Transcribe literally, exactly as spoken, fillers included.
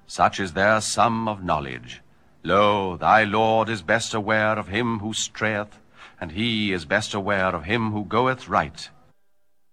Such is their sum of knowledge. Lo, thy Lord is best aware of him who strayeth, and he is best aware of him who goeth right.